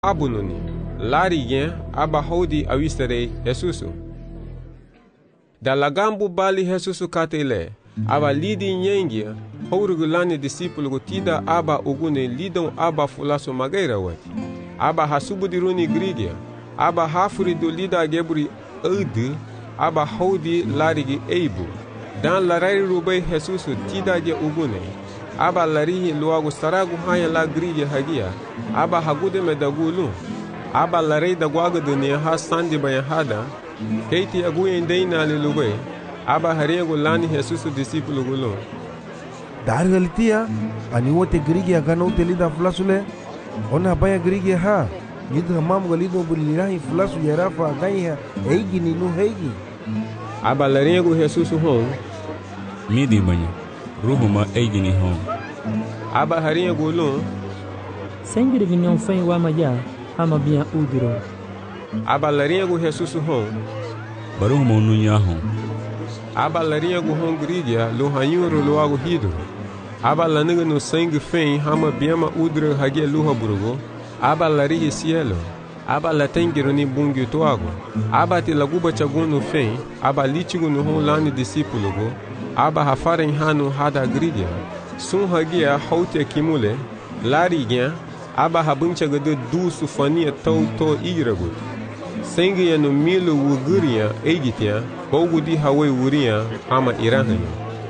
abununi larigien aba hodi awistere Jesusu. Da lagambu bali Jesusu katele aba lidi nyengia hourugulani disipulu tida aba ugune lidon aba fulaso magaira wati aba hasubudiruni grigia aba hafuri do lida geburi ede aba hodi larigi eibu dan larari rubai Jesusu tida je ugune aba larihi luagu saragu haya la grigia hagia aba hagude medagulu aba larei da guaga dunia ha sandi bayan hada keiti aguyen deina lelube aba hariego lani Jesusu disipulu gulo dargalitia ani wote grigia kana utelida flasule ona baya grigia ha yidra mam galido bulilahi flasu yarafa gaiha eigi ni nu heigi aba larego Jesusu hon midi banya ruhuma eigi ni hon aba hariego lo sengire vinyon fen wa maya ama bien udiro aba larego Jesusu hon baruhuma nunya hon aba larego hon grigia lo hanyuro lo ago hidro aba laniga no sangue fen hama biema udro hagia luha burugo aba larihi cielo aba latengiro ni bungi toago aba te laguba chaguno fen aba litigo no hon lani discípulo go aba hafaren hanu hada grigia sun hagia haute kimule larigien aba habuncha gade dusu fania to iragut sangue ya no milo wuguria egitia bogudi hawe wuria ama irahani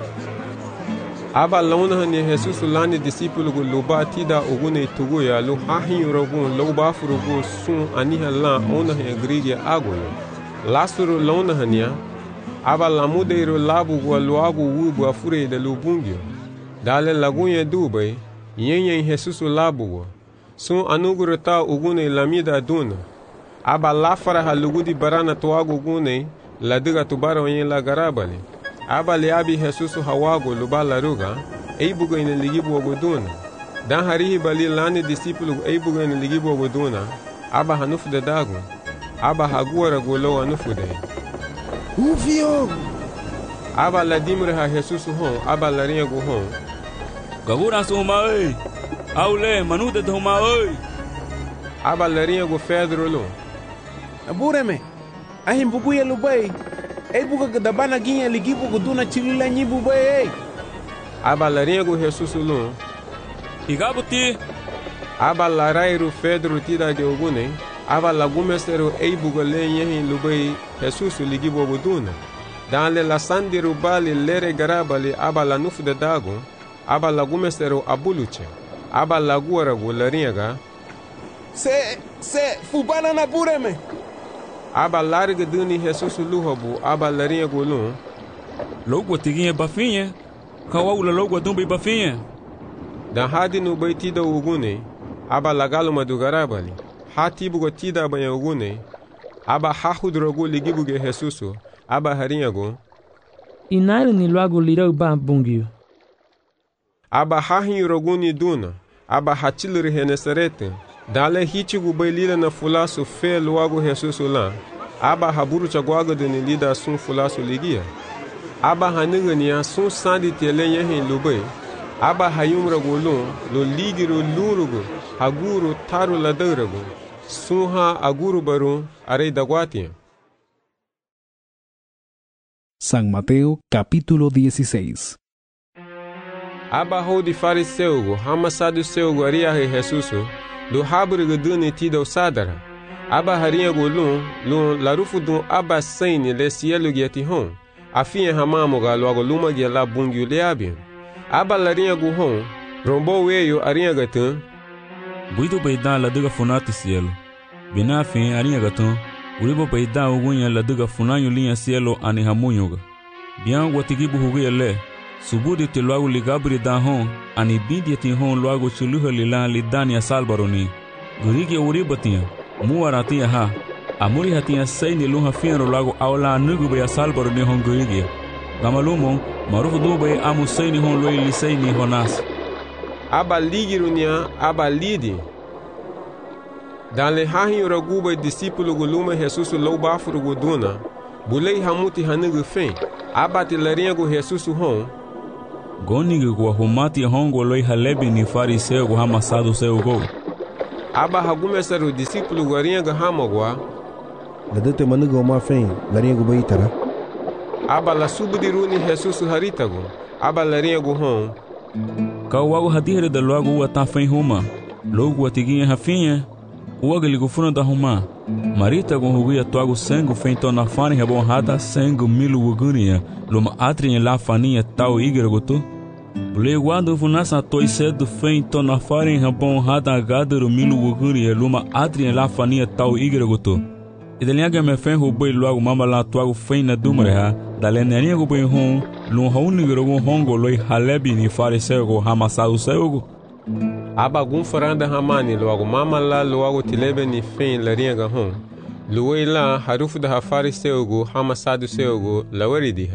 aba launa ni Jesusu lani discípulo go loba tida ogune tugoya lo hahin rogun loba furugo sun aniha la ona he grigia agoyo lasuro launa hania aba lamudeiro labu go loago wubu afure de lubungio dale lagunye dubai yenyen Jesusu labu go sun anugurata ogune lamida duna aba lafara halugudi barana toago gune ladiga tubara yen la garabali aba liabi Jesusu hawago lubala ruga eibugo ine ligibu ogoduna dan harihi bali lani discípulo eibugo ine ligibu ogoduna aba hanufu de dago aba haguara golo anufu de ufio aba ladimre ha Jesusu hon aba larinha go hon gagura suma oi aule manude dhoma oi aba larinha go Pedro lo abureme ahim bubuye lubai ei buga dabana ginha ligibu guduna chilila nyibu bay aba larinha go Jesusu lo igabuti aba larairu Pedro tida de ogune aba lagumestero ei buga lenyehin lubai Jesusu ligibu guduna dan le la sandiru bali lere garabali aba la nufu de dago aba lagumestero abuluche aba laguara go larinha ga se fubana na bureme aba larga duni Jesusu luhabu aba larinha golun logo tiguinha bafinha kawaula logo dumbe bafinha dan hadi no baitida ugune aba lagalo madugarabali hatibu go tida banya ugune aba hahudrogo ligibu ge Jesusu aba harinha go inaire ni loago lirau ba bungio aba hahin roguni duna aba hatilri henesarete dale hitigu bailila na fulasu fe loago Jesusu la aba haburu chagwaga de lida sun fulasu ligia aba hanigania sun sandi telenye hin lubai aba hayumra golun lo ligiro lurugo haguru taru ladarago sunha aguru baru arei dagwatia. San Mateo capítulo 16. Aba hodi fariseugo hama saduceugo aria he Jesusu do haburiga duni tida sadara aba harinha golun lo larufu dun aba saini le cielo giati hon afinha hamamoga loago luma gia la bungio leabian aba larinha go hon rombo weyo arinha gatan buido beidan ladiga funati cielo bina fin arinha gatan uribo beidan ogunya ladiga funanyo linha cielo ani hamunyoga bian watigibu hugia le subudi te loago ligabri dan hon ani bindi ti hon loago chuluha lila lidani asalbaroni gurigi uribatia muaratia ha amuri hatia saini luha fiero loago awla nugu be asalbaroni hon gurigi gamalumo marufu dube amu saini hon loi lisaini honas aba ligirunia aba lidi dan le hahin raguba discípulo guluma Jesusu loba furugo duna bulei hamuti hanugu fen aba te larinha go Jesusu hon goniga go humati hongo loi halebi ni fariseu go hamasado seu go aba hagumesaru discípulo guaringa hamagwa la dete manuga o mafem larinha go baitara aba la subdiruni Jesus haritago aba larinha go hon ka wago hadire da logo wa ta fen huma logo atiguinha rafinha o agaligo funa da huma marita go hugia toago sangue feito na fane rebon rada sangue milu ugunia luma atrin la faninha tal igre goto Bule guardo funasa toi cedo feito na fane rebon rada gadero milu ugunia luma atrin la faninha tal igre goto Ideliaga me fen ho boi logo mama la toago feina dumreha dalenenia go boi hon lum hauni go hongo loi halebi ni fariseu go hamasau seugo Abagum faranda hamani logo mama la logo tilebe ni fen laringa hon luoi la harufu da hafari seugo hamasadu seugo laweridiha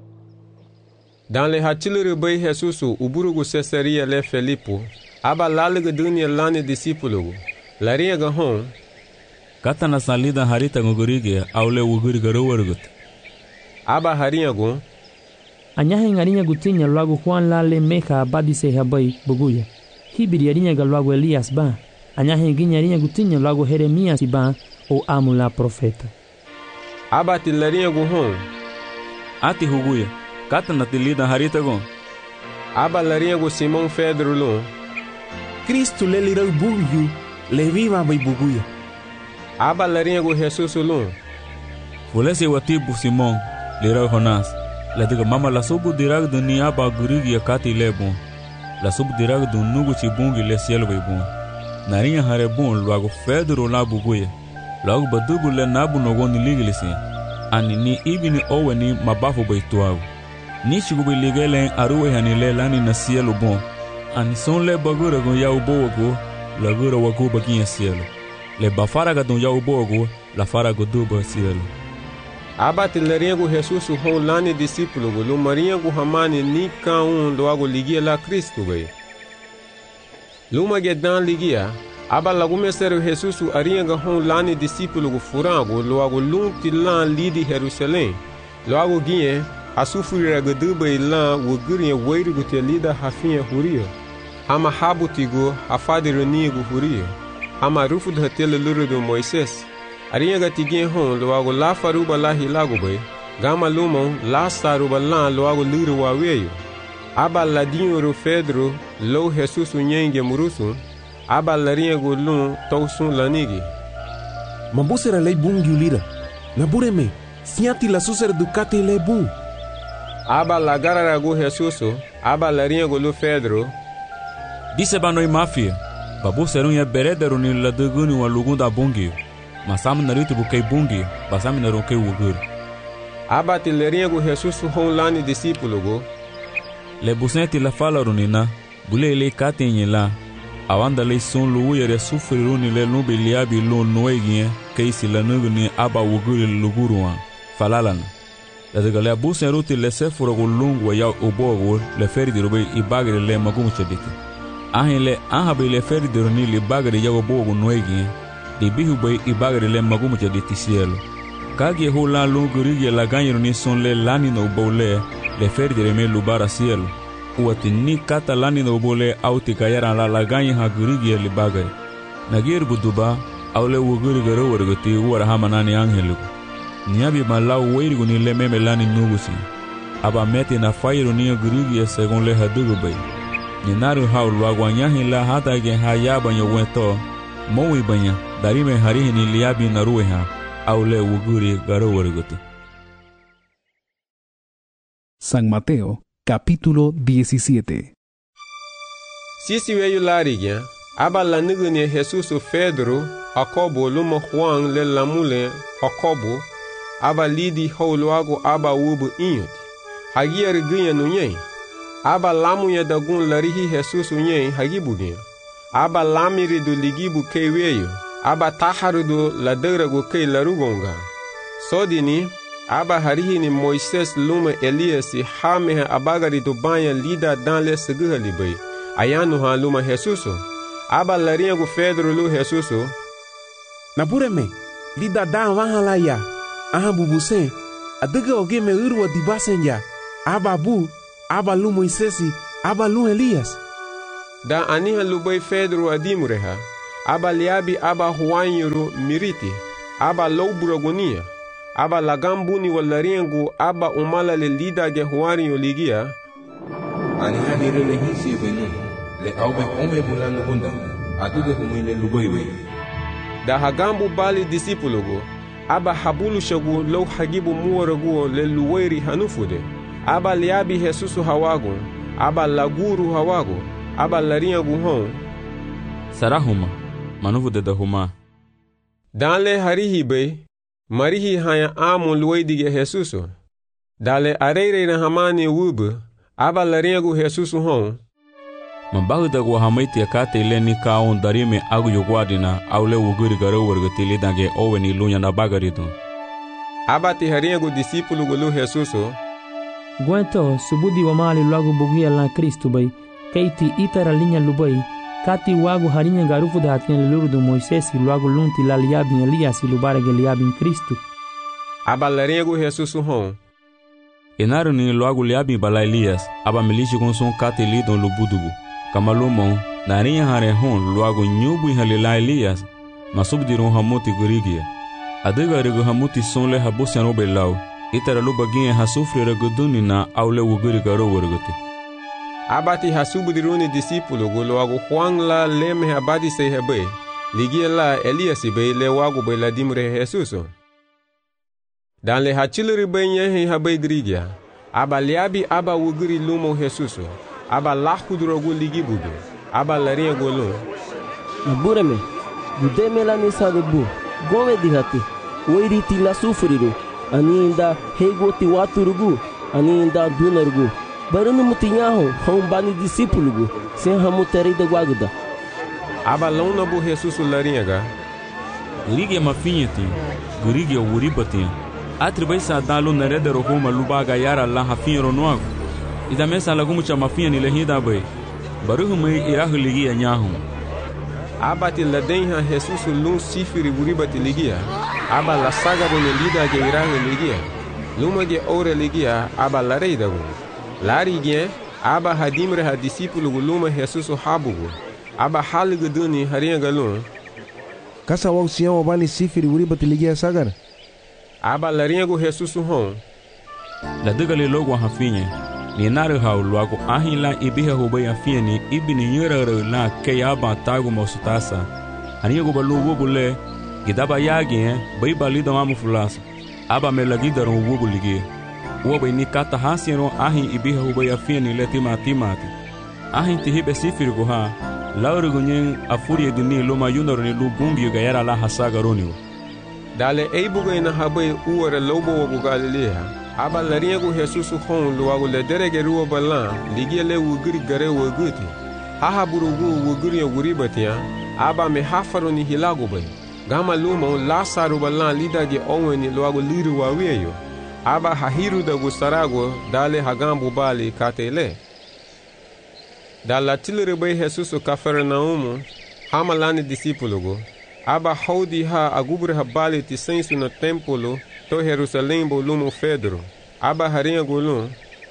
Dans le hatilere bai Jesusu uburugo Cesaria le Felipo aba lalega dunia lane discípulo laringa hon Kata na salida harita ngogorige aule uguri garowargut aba haringa go Anyahe ngarinha gutinya logo Juan lale meca abadise habai buguya Hibiri arinha galogo Elias ba Anyahe guinharinha gutinya logo Jeremias ba o amula profeta Aba tilarinha go hon Ati huguya Kata na tilida harita go Aba larinha go Simão Pedro lo Cristo le lirau bugyu le viva bai buguya Aba larinha go Jesus lo Fulese watibu Simon lirau Jonas La diga mama la subu dirag do ni aba gurigi ya kati le bon La subu dirag do nugu chibungi le cielo bai bon Narinha hare bon luago Pedro la buguya Luago badugu le nabu nogoni ligilisi Ani ni ibini owe ni mabafu bai tuago Ni chigubi ligele aruwe hani le lani na cielo bon Ani son le bagura gon ya ubo wago La gura wago baginha cielo Le bafaraga don ya ubo wago La farago duba cielo Aba tilarinha go Jesus hon lane discípulo go lumarinha go hamani ni kaun logo ligia la Cristo bai Luma gedan ligia aba lagume seru Jesus arinha go hon lane discípulo go furango logo lunti lan lidi Jerusalém logo guie asufurira go dubai lan wo gurinha weiru go te lida hafinha huria ama habutigo afadironi go huria ama rufu da tele luru do Moisés Arinha gatigin hon logo la faruba la hilago bai gama lumon la saruba la logo liru wa weyo aba ladinho ro Pedro lo Jesus nyenge murusun aba larinha go lun tausun lanigi Mambusera lei bungyu lira Labureme siati la susera ducati le bu aba la garara go Jesus aba larinha go lo Pedro Disse banoi mafia Babu serunha beredero ni la duguni wa lugunda bungi Masam naruto bukai bungi, basam naroke wugur. Aba tilarinha go Jesus hon lani discípulo go. Le busenti la fala runina, bule le katenye la. Awanda le son lu yere sufriruni le nubi liabi lo noegie, keisi la nuguni aba wugur luguruan. Falalana. La de le busen ruti le sefuro go lungu ya obogo le ferdi robe ibagre le magumu chediki. Ahin le ahabe le ferdi runi le bagre ya obogo noegie. De bihu bai ibagre le magumu jadi tisielo kage ho la lungurigi la ganyero ni son le lani no bole le ferdire me lubara cielo uati ni kata lani no bole auti kayara la ganyi ha gurigi le bagare nagir buduba awle wuguri garo wargoti wara hamanani angelu niabi malau weirgu ni le meme lani nugusi aba meti na fairu ni gurigi segon le hadugu bai ni naru haulu agwanyahi la hata ge hayaba nyowento Mowi banya darime harihi ni liabi na rueha aule wuguri garo wargote. San Mateo, capítulo 17. Sisi weyu larigia aba la nigune Jesus Pedro Jacobo luma Juan le lamule Jacobo aba lidi holuago aba wubu inyot hagier gunya nunye aba lamu ya dagun larihi Jesus unye hagibugia aba lamiri do ligibu kei weyo aba taharu do ladera go kei larugonga sodini aba harihi ni Moises luma Elias hame abagari do banya lida dan le seguhali bai ayanu ha luma Jesuso aba larinha go Pedro lu Jesuso Napureme lida dan wahala ya aha bubuse adega oge me urwa dibasen ya aba bu aba lu Moisesi aba lu Elias Da aniha lubai Pedro adimureha aba liabi aba huanyuru miriti, aba louburagonia, aba lagambuni walariengu aba umala le lida ge huario ligia. Ani hadire le hisi benu, le aube ome bulano hunda, atuge humile luboiwe. Da hagambu bali disipulugo, aba habulu shagu lo hagibu muwaragu le luweri hanufude, aba liabi Jesusu hawago, aba laguru hawago, aba lariengu hon. Sarahuma, manufude da huma. Danle harihi be, marihi haya amu luwedige Jesusu. Dale areire na hamani wube, aba lariengu Jesusu hon. Mabagda gwa hamaiti akate ile ni kaon darime agu yogwadina aule wuguri garo wargatili dange owe ni lunya na bagaritu. Aba ti hariengu disipulu gulu Jesusu. Guento subudi wamali luagu bugia la Kristu bay, keiti itara linya lubay, kati wagu harinya garufu da hatinya luludu Moisesi luagu lunti la liabin Elias lubarege liabin Kristu. Aba lariengu Jesusu hon. Enaru ni luagu liabin bala Elias, aba milishi konson kate lidon lubudugu. Kamalumon, narinya hare hon luagu nyubu halila Elias, masubdiron hamuti gurigia. Adega regu hamuti sonle habusiano belau, itara lubaginye hasufri reguduni na aule wuguri garo warguti. Abati hasubdiruni disipulu luagu Juan la leme abadi se hebe, ligia la Elias be le wagu be la dimre Jesuso. Dan le hachilri be nyehe habe grigia, aba liabi aba wuguri lumo Jesuso. Aba lahkudrogu ligibuge, aba laria golo. Nabureme, budeme la nisa de bu, gome dihati, oiriti la sufriru, aninda hegoti waturugu, aninda dunarugu, barunu mutinyaho, hombani disipulugu, sem hamuteri de guaguda. Aba launabu Jesusu lariaga. Gurige mafinheti, gurige uribati, atribai sa dalu naredero homa lubaga yara la hafinro noago. Ida mesa lagumu cha mafia ni lehida bay. Baruhu mai irahu ligia nyahu. Abati ladenha Jesusu lun sifiri buribati ligia. Aba la saga bone lida ge irahu ligia. Luma ge ore ligia aba la reida gu. Lari ge aba hadimre ha disipulu gu luma Jesusu habugu. Aba haligu duni haria galun. Kasa wau siyawa bali sifiri buribati ligia sagar. Aba laria gu Jesusu hon. La digali logo hafinye. Ni naru hau luagu ahila ibiha hubay afiani ibini yurara la kayaba tagu mosutasa. Aniyagu balu wubule gidaba yagi bay balido mamu fulasa. Aba melagidaro wubu ligi. Uwabay ni kata hasiero ahi ibiha hubay afiani letima timati. Ahi tihibe sifirigu ha. Laurigu nyen afuri dini luma yunaro ni lubungi gayara la hasaga roniwa. Dale eibuga ina habay uwara lobo wagu Galilea. Aba lariengu Jesusu hon luagu le derege ruwa balan, ligia le wuguri gare wuguti. Haha burugu wuguri wuribatia, aba me hafaro ni hilagu bay. Gama lumo lasaru balan lidage oweni luagu liru waweyo. Aba hahiru da gustarago dale hagambu bali katele. Dala tilere bay Jesusu Kafernaumu, hamalani disipulugo. Aba haudi ha agubre ha bali tisensu na tempolo, to Jerusalém bolumo Pedro. Aba harinha golum.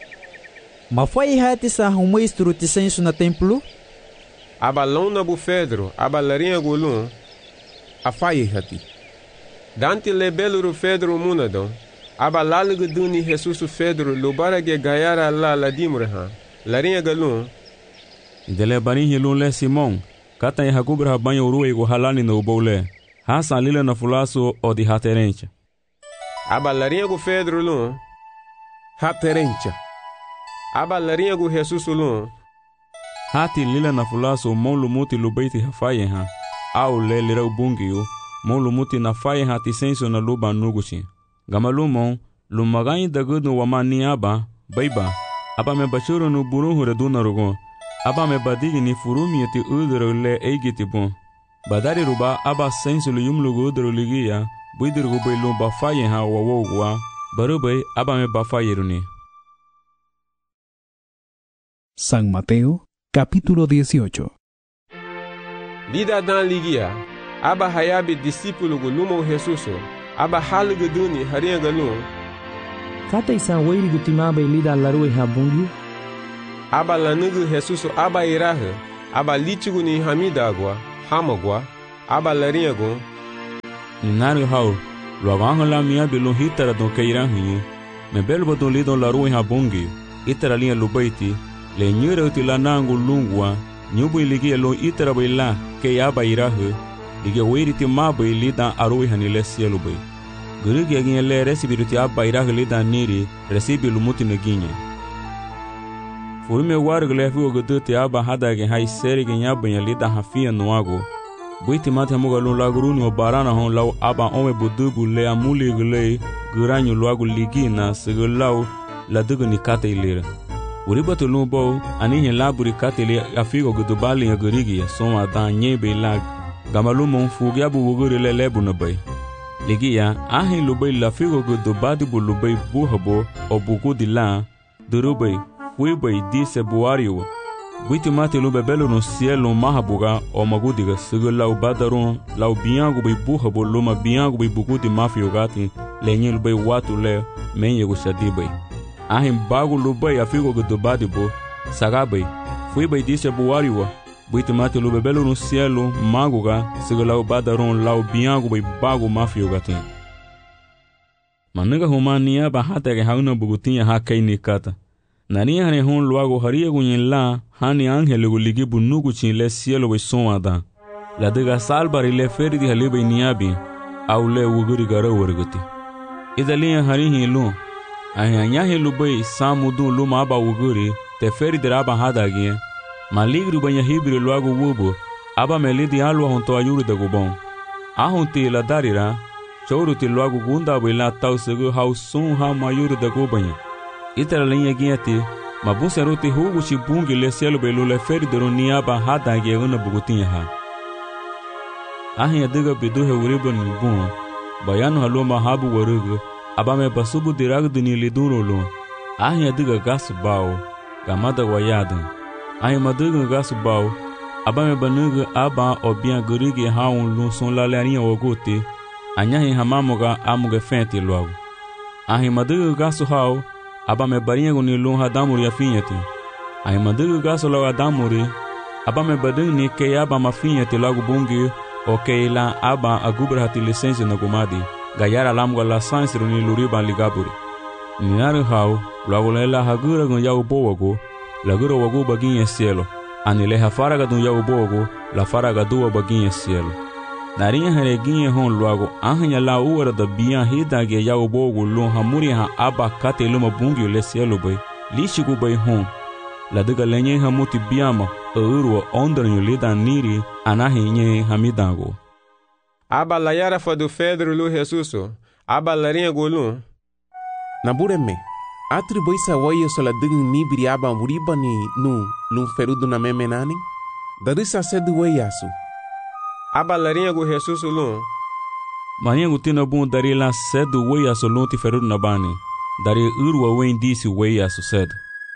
Ma foi hati sa humestro tisensu na templo? Aba lona bu Pedro, aba larinha golum. Afai hati. Dante le beluru Pedro munadon. Aba lalugu duni Jesusu Pedro lubarage gayara la dimreha. Larinha galum. Dele bani hilun le Simon. Kata ya gubra banyo ruwe go halani no bole. Hasa lila na fulaso o di haterencha. Aba larinha go Pedro lun. Haterencha. Aba larinha go Jesus lun. Hati lila na fulaso mon lumuti lubaiti hafaye ha. Au le lira ubungiyo. Mon lumuti na faye ha tisenso na luba nuguchi. Gamalumon lumagayi dagudu wamani aba baiba. Aba me bachuru no burunhu reduna rogon. Aba me badigi ni furumi eti udro le eigiti bon. Badari ruba aba sensu lu yumlugu udro ligia. Buidirgu bailu bafaye ha wawogwa. Barubay aba me bafaye runi. San Mateo, capítulo 18. Lida dan ligia. Aba hayabi disipulu gu lumo Jesuso. Aba halugu duni harinha galun. Kata isan wairi gutimaba lida larue habungi. Aba lanugu Jesuso aba irahe. Aba lichigu ni hamidagwa, hamagwa. aba larinha gon. Ninaru hau, logo la minha bilun hitara don keiran hinha. Me belo bodon lidon la ruim habongi. Itara linha lubaiti, le nyura utila nangu lungua, nyubu iligi lo itara baila, ke aba irahu, ligi weiriti mabai lidan arui hanile sielu bai. Gurigi aginha le resibiruti aba irahu lidan niri, resibi lumuti neginha. Furume wargu lefi oguduti aba hadagin hai serigin yabanha lidan hafia nuago. Buiti mate hamuga lun laguruni o barana hon lau aba ome budubu le amuli gulei guranyu luagu ligina segulau la dugu ni kate ilira. Uribatu lun bou anihin laburi kate ili afigo gudubali ya gurigi ya soma dan nyebe ilag gamalu mon fugyabu wuguri le lebu nabai. Ligi ya ahin lubai lafigo gudubadi bu lubai buhabo o bugudi la durubai huibai dise buariwa. Buiti mate lu bebelo no cielo mahabuga o magudiga sigo lau badaron lau biangu bai buhabo luma biangu bai bugudi mafio gati lenye lu bai watu le menye gushadi bai. Ahin bagu lu bai afigo gudubadi bo saga bai fui bai dise buariwa. Buiti mate lu bebelo no cielo maguga sigo lau badaron lau biangu bai bagu mafio gati. Manuga humania ba hata ke hauna bugutinha hakai nikata. Nani hane hon luago haria gunyen la hani angele guligi bunugu chin le cielo bai somada. La dega salbari le ferdi halibai niabi au le wuguri gara warguti. Idalia hari hilu ahi anyahi lubai samudu luma aba wuguri te ferdi raba hadagi maligru banya hibri luago wubu aba melidi alwa honto ayuru da gubon. Ahunti la darira chauruti luago gunda bai la tau segu hau sun ha mayuru da gubanya. Itara linha guiati, mabuseruti hugo chibungi le cielo belu le feri de roniaba hada guiana bugutinha ha. Ahin adiga bidu he uriba nibun, bayano haloma habu warugu, abame basubu diragu dini lidurolo. Ahin adiga gasu bao, gamada wayadan. Ahin maduga gasu bao, abame banuga aba obian gurigi haun lun son lalarinha ogote, anyahin hamamoga amuga fente logo. Ahin maduga gasu hao, aba me barinha guni lun hadamuri afinhati. Ai madugu gaso logo adamuri, aba me badung ni ke aba mafinhati logo bungi, o ke la aba agubrahati licença na gumadi, gayara lamgo la sansiro ni luriba ligaburi. Ninaru hau, logo lela hagura gun yau bowago, lagura wago baginha cielo, anile hafaraga dun yau bowago, la faraga duwa baginha cielo. Narinha hareginha hon logo ahanya la uara da bian hidage yau bogo lon hamuri ha aba kate luma bungi le cielo bai lishigu bai hon la daga lenye hamuti biama urwa ondranyo lida niri anahi nye hamidango. Aba la yara fadu Pedro lu Jesuso aba larinha golun Nabureme atribuisa wayo sola digin nibiri aba muriba ni nu lun ferudu na memenani darisa sedu wayasu aba larinha go Jesuso lun Marinha gutina bun dari la sedu wayasu lun ti ferudu na bani dari urwa wen disi wayasu sedu.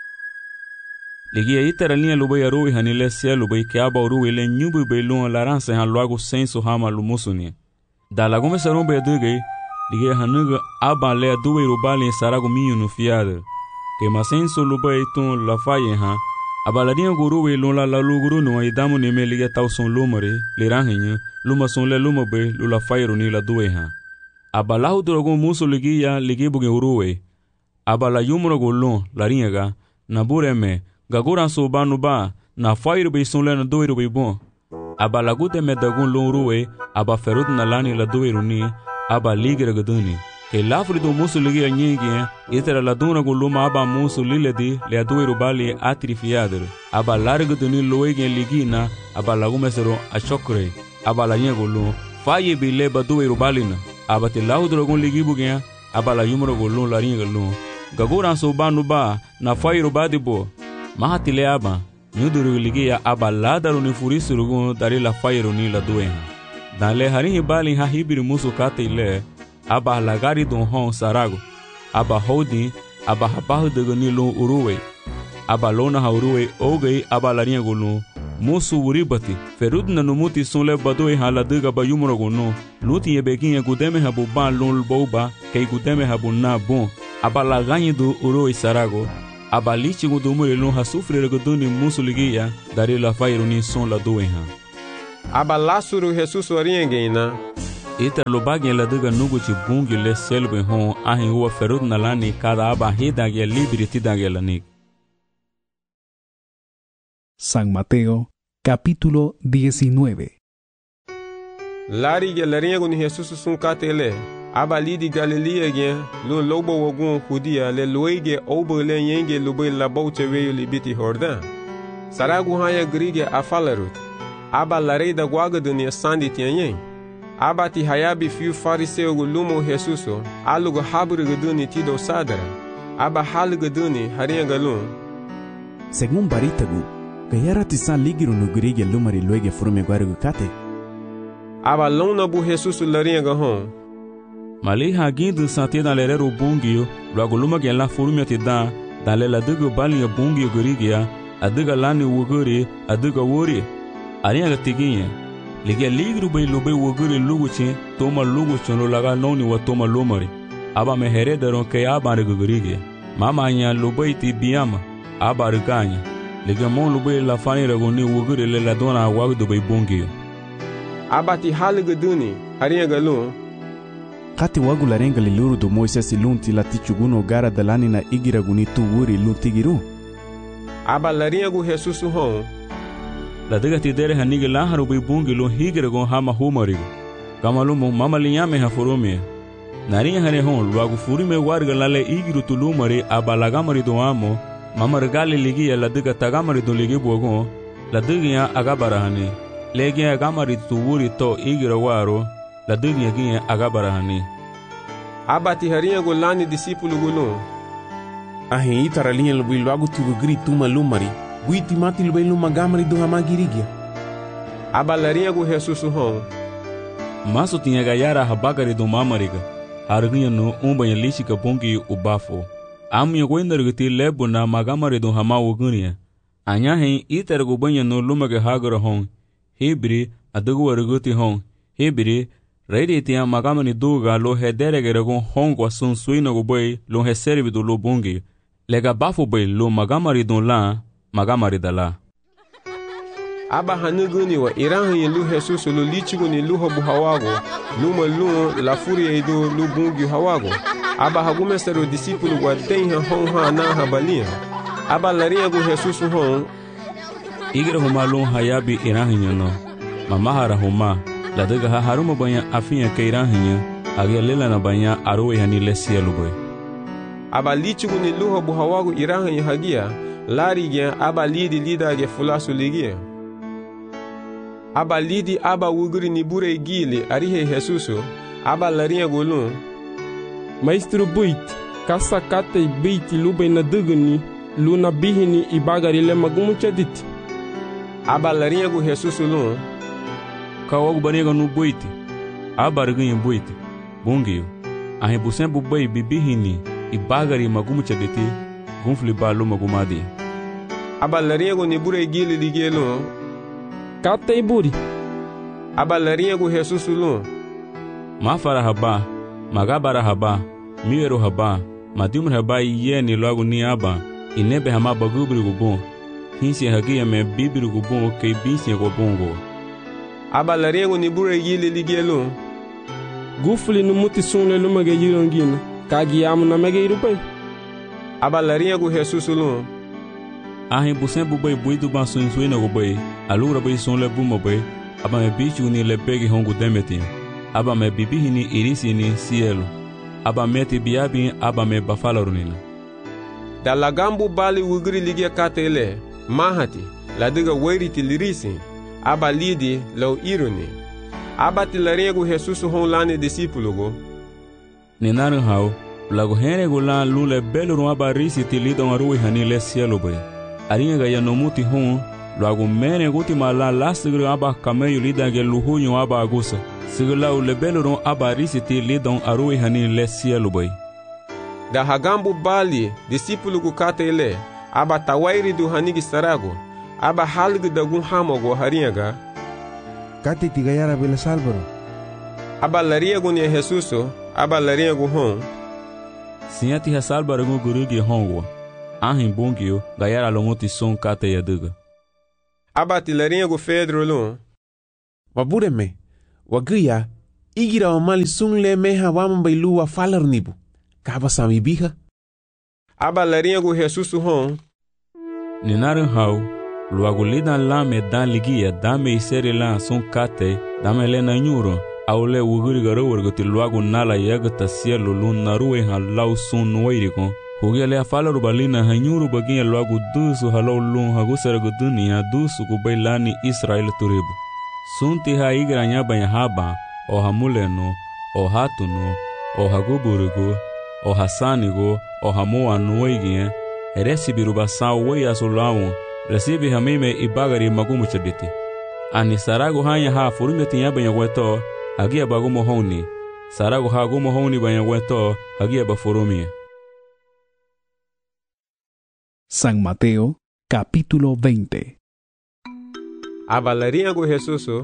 Ligia itara linha lubai aroi hanile cielo bai que aba urui le nyubu bai lun larança han logo senso hama lumusuni. Da lagume sarum bai dugai ligia hanuga aba le dubai rubali sarago minho no fiada. Que masenso lubai tun la faye ha aba larinha gurui lun la luguru no idamu ne me ligia tau son lumare liranhinha luma son le luma bai lula faye ni la duai ha. Aba lahu drogo muso ligia ligibu ge urui. Aba la yumro golon larinha ga nabureme Gagura so banu ba na fire be son lena doiro be bon aba lagute me dagun lon ruwe aba ferut na lani la doiro ni aba ligira gaduni ke lafri do musu ligia nyingi itera la duna go luma aba musu liledi le doiro bali atrifiader aba largo duni loege ligina aba lagume sero a chokre aba la nyego lo faye be le ba doiro balina aba te laudro gon ligibu gen aba la yumro go lon la ringa lo Gagura so banu ba na fire badibo Mahatile aba, nyuduru ligia aba ladaru ni furisurugun dari la fairu ni la duenha. Dan le harinhi bali ha hibiri musu kate ile, aba lagari don hon sarago, aba holding, aba habahu dego ni lon uruwe, aba lona ha uruwe ogei aba larinha gulun, musu uribati, ferudna numuti son le badoi ha la dega ba yumro gulun, luti ye beginha gudeme ha buban lon boba, kei gudeme ha bunna bon, aba laganyi do uruwe sarago, aba lichi gudumure lon ha sufre goduni musu ligia dari la fairu ni son la duenha. aba lasuru Jesus oriengena ita lobagin la daga nugu ci bungi le selbe hon ahin huwa ferud na lani kada aba hidage libri tidage lanik. San Mateo, capítulo 19. Lari ge lariengo ni Jesus sun katele aba lidi Galilea gen lu lobo wogun Judea le loige obele yenge lube la boche weyo libiti Jordan. Saragu haya grige afalarut aba larei da guaga dunia sandi tianyen. Aba ti hayabi fiu fariseu gu lumo Jesuso alugu habru guduni tido sadara. Aba hal guduni harienga lum. Según baritagu, gayara tisan ligiru no grige lumari loige furume guarugu kate. Aba lona bu Jesuso larienga hon. Mali hagindu sante na lerero bungio, logo luma gen la furume ti dan, dan lela dugu balinga bungio grigia, aduga lani wuguri, aduga wuri. Arienga tiginye. Ligia ligru bay lube wuguri luguchi, toma luguchi no laga noni wa toma lumari. Aba me herederon ke aba rigurige. Mama anya lube ti biyama, aba riganya. Ligia mon lube la fani ragoni wuguri le la dona wagdu bay bungio. Aba ti haliga duni, harienga lum. Kati wagu larenga liluru do Moises lunti la tichuguno gara dalani na igiraguni tu wuri luntigiru. Aba lariengu Jesus hon. La daga ti dere hanige la haru bay bungi lo higiragon hama humarigo. Kamalumo mama linyame ha furumie. Nariya hane hon luagu furime warga lale igiru tulumari aba lagamari do amo. Mama regali ligia la daga tagamari do ligi buagon. La daga ya agabara hane. Legi agamari tu wuri to igira waro. La daga ya agabara hane. Aba ti hariengo lani disipulu gulun. Ahin itara linha lubi luagu tibu gri tuma lumari. Buiti mati lubi luma gamari do hamagirigia. Aba lariengo Jesus hon. Maso tinha gayara habagari do mamariga. Harginha no umbanha lishika bungi ubafo. Amuya goindargati lebo na magamari do hamawo gunia. Anya hen itargo banha no lumaga hagara hon. Hebri adugo warguti hon. Hebri Reidi tia magamani duga lo hederegeragon hongwa sun suina go boy lo heservi do lo bungi. Lega bafo boy lo magamari don la magamari dala. Aba hanuguni wa iranhi lu Jesus lo lichuguni lu hobu hawago. Luma lu la furia do lu bungi hawago. Aba hagumestero discipulu wa denha honha na habalia. Aba laria go Jesus hon. Igira huma lu hayabi iranhi no. Mamahara huma. La daga ha haruma banya afinya keiranhinya agia lela na banya arowe hani lesia lugoy. Aba lichuguni luho buhawagu iranhinya hagia lari gen aba lidi lida ge fulasu ligia. Aba lidi aba wuguri ni bure gili arihe Jesuso aba larinha golun. Maestro buit kasa kate beiti lubay na duguni luna bihini ibagari le magumuchadit. Aba larinha go Jesuso lun. Kawagu baniga no boite. Abarganha boite. Bungio. A rebusen bubai bibihini e bagari magumucha dete. Gunfli balo magumadi. Abalaringo ni bure gili ligelo. Kata iburi. Abalaringo Jesus lu. Mafara haba. Magabara haba. Miero haba. Madimur haba yeni logo ni aba. Inebe hama bagubri gubon. Hinsi hagia me bibri gubon ke binsi gubongo. Aba larengo ni bure gili ligelo. Gufuli no muti sunle lumage yirongina. Kagi amu na mege irupai. Aba larengo Jesus lu. Ahin busen bubai buidu bansun suina gubai. Alura bai sunle buma bai. Aba me bichu ni lebegi hongu demeti. Aba me bibihi ni irisi ni cielo. Aba meti biabi aba me bafalarunina. Da lagambu bali wugri ligia katele. Mahati. La diga wairiti lirisi. Aba lidi lau iruni. Aba tilarengo Jesus honlane discípulo. Ninaru hau, lago henego la lule beluru aba risi tilidon arui hani le cielo bai. Aringa gaya nomuti hon, lago mene guti mala lasigru aba kameyu lidage luhunyo aba agusa. Sigla ule beluru aba risi tilidon arui hani le cielo bai. Da hagambu bali discípulo katele. Aba tawairi du hanigi sarago. Aba halgu dagun hamogo haringa. Kati tigayara bela salvaro. Aba lariego ni Jesuso. Aba lariego hon. Sinyati ha salvaro gurugi hongwa. Ahin bungio gayara longuti son kate yaduga. Aba ti lariego Pedro lon. Wabureme, waguya, igira wa mali sungle meha wama bailu wa falar nibu. Kaba sami biha. Aba laringo Jesus hon. Ninarin hau, luagu lidan lame dan ligia dame iseri lan sun kate, dame lena nyuro, aule wuguri garo warguti luagu nala yagata sielu lun naruwe han lau sun nuwairikon. Hugia le afalaru balina hanyuru baginya luagu dusu halau lun hagusaragu dunia dusu kubailani Israel turibu. Sunti ha igra nyabanya haba, o hamuleno, o hatuno, o haguburigu, o hasanigo, o hamoa nuwaigien, recibiru basau wei asulawu, recibi hamime ibagari magumu chaditi. Ani saragu hanya ha furume tinya banya weto, hagia bagumo honi. Saragu ha gumo honi banya weto, hagia bafurumie. San Mateo, capítulo 20. Abalaringo Jesuso.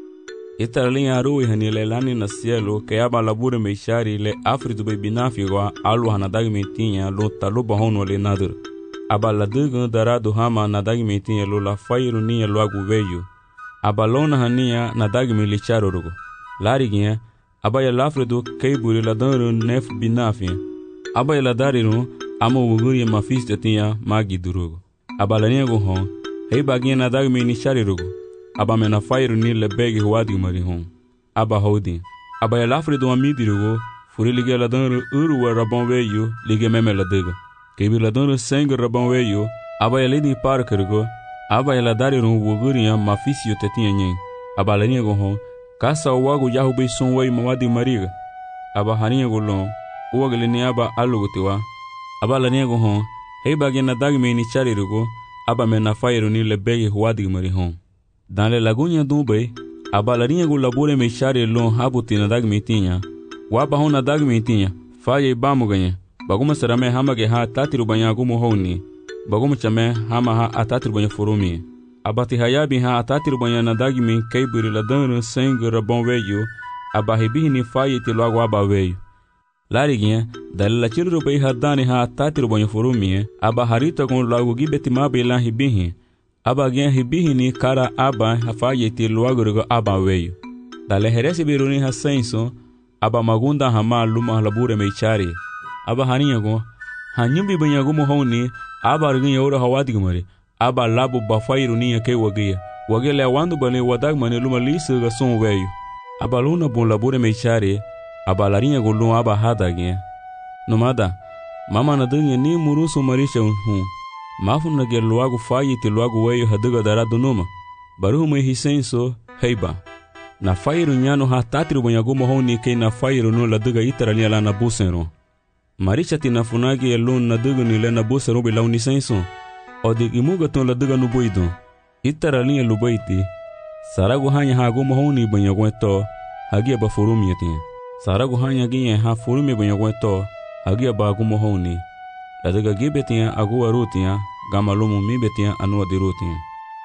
Italinha arui hanile lani na cielo que aba labure meishari le afritu be binafigwa alu hanadag metinha lo taluba hono le nadur. Aba ladugu daradu hama nadag metinha lo la fairu niya lo agu veyu. Aba lona hania nadag me licharo rugo. Lariginha aba ya lafredu keiburi laduru nef binafia. Aba ya ladariru amo wuguri mafis tetinha magi durugo. Aba laningo hon hei baginha nadag me nishari rugo. Aba mena fairu ni le begi huadi marihon. Aba hodi. Aba ya lafre do amidirugo, furi lige la danru urwa rabon veyo, lige meme la dega. Kebi la danru seng rabon veyo, aba ya ledi parkergo, aba ya la dariru wuguriya mafisio tetinha nyen. Aba la niego hon, kasa wagu yahu be sonwei mawadi mariga. Aba haniego lon, uwagele ni aba alugutiwa. Aba la niego hon, hei bagena dagme ni charirugo, aba mena fairu ni le begi huadi marihon. Dans les lagunes d'Ubay, a balarinha go labore me chare lon habuti na dag metinha. Waba hona dag metinha, faye bamu ganha. Baguma sarame hama ge ha tatiru banya gumo honi. Baguma chame hama ha atatiru banya furumi. Abati hayabi ha atatiru banya na dag me kaiburi la danru seng rabon veyo. Abahibi ni faye ti logo aba veyo. Lariginha, dalila chiru bay hadani ha atatiru banya furumi. Abaharita con logo gibeti mabe lan hibihi. Aba gen hibihini kara aba hafayeti luagurgo aba weyo. Dale heresi biruni hasenso, aba magunda hama luma labure meichari. Aba haninyago, hanyumbi banyagumo honi, aba argin yoro hawadigmari, aba labu bafairuni yake wagia. Wagele wandu bale wadagmane luma lisu ga son weyo. Aba luna bon labure meichari, aba larinyago luma aba hadagien. Nomada, mama na dunya ni murusu marisha unhu. Mafun na gel luagu fayi te luagu weyo haduga daradu numa. Baruhu me hisenso heiba. Na fairu nyano ha tatiru banyagumo honi ke na fairu no la duga itarali ala na busero. Maricha ti na funagi elun na duga ni le na busero be launi senso. Odi imuga ton la duga nuboido. Itarali lubaiti. Saragu hanya ha gumo honi banyagweto hagia ba furumi yatin. Saragu hanya ginye ha furumi banyagweto hagia ba gumo honi. La duga gibetia agua rutia, gamalumu mibetia anua di rutia.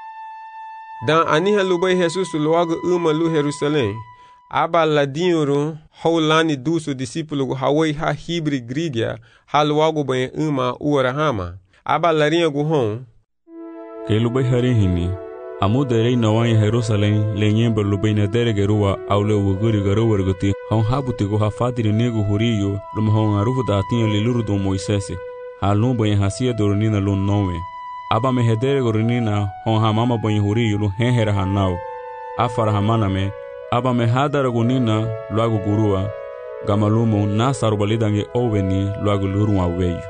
Dan aniha lubay Jesus luago lu Jerusalém. Aba ladinho haulani duso discípulo hawai ha hibri grigia ha luago banha uara hama. Aba larinha guhon. Que lubay harihini. Amuderei nawanha Jerusalém lenyemba lubay na deregerua aule wuguri garowarguti. Hon habutigo ha fatiri nego huriyo lumhon arufu da atinha liluru do Moisés. Halun banha hasia doronina lun nome. Aba me hedere goronina hon hamama banha huriyo lu henhera hanau. Afara hamana me. Aba me hadara gunina luago gurua. Gamalumo nasaru balidange oveni luago lurua weyo.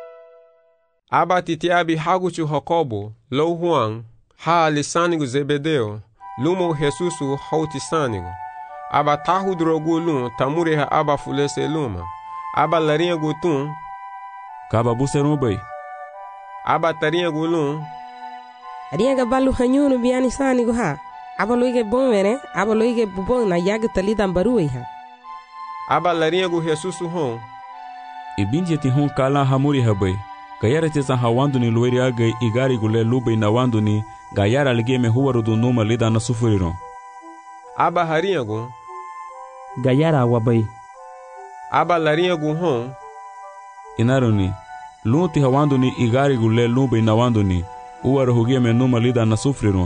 Aba titiabi haguchu Jacobo, lo Juan, ha lisanigo Zebedeo, lumo Jesusu hautisanigo. Aba tahu drogu lun tamure ha aba fulese luma. Aba larinha gutun. Kaba buseron bay. Aba tarinha gulun. Riega balu hanyunu biani sanigo ha. Aba loige bonvere, aba loige bubon na yaga talidan baruei ha. Aba larinha gu Jesusu hon. Ibinje ti hon kala hamuri habay. Gayara tesa hawandu ni lueri agay igari gule lubay na wandu ni gayara ligeme huwaru du numa lida na sufuriron. Aba harinha gu. Gayara wabay. Aba larinha gu hon. Inaruni, lunti hawandu ni igari gule lubay na wandu ni uwaru hugeme numa lida na sufuriron.